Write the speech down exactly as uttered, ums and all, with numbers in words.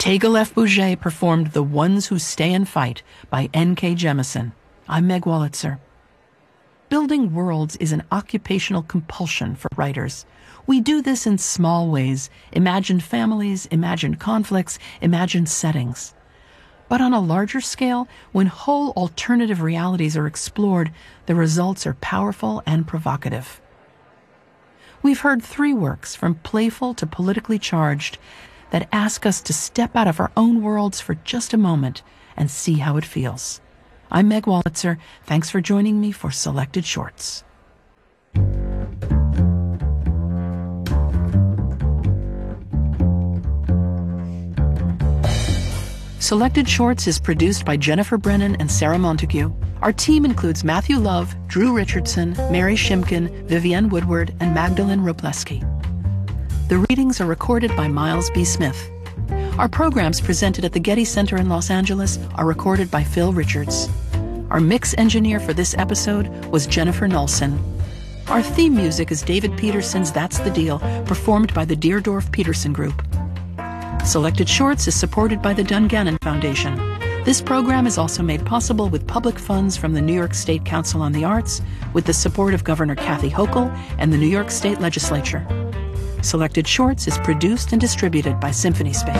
Tegel F. Bouget performed The Ones Who Stay and Fight by N K Jemisin. I'm Meg Wolitzer. Building worlds is an occupational compulsion for writers. We do this in small ways: imagined families, imagined conflicts, imagined settings. But on a larger scale, when whole alternative realities are explored, the results are powerful and provocative. We've heard three works, from playful to politically charged, that ask us to step out of our own worlds for just a moment and see how it feels. I'm Meg Wolitzer. Thanks for joining me for Selected Shorts. Selected Shorts is produced by Jennifer Brennan and Sarah Montague. Our team includes Matthew Love, Drew Richardson, Mary Shimkin, Vivienne Woodward, and Magdalene Robleski. The readings are recorded by Miles B. Smith. Our programs presented at the Getty Center in Los Angeles are recorded by Phil Richards. Our mix engineer for this episode was Jennifer Nolson. Our theme music is David Peterson's That's the Deal, performed by the Deerdorf Peterson Group. Selected Shorts is supported by the Dungannon Foundation. This program is also made possible with public funds from the New York State Council on the Arts, with the support of Governor Kathy Hochul and the New York State Legislature. Selected Shorts is produced and distributed by Symphony Space.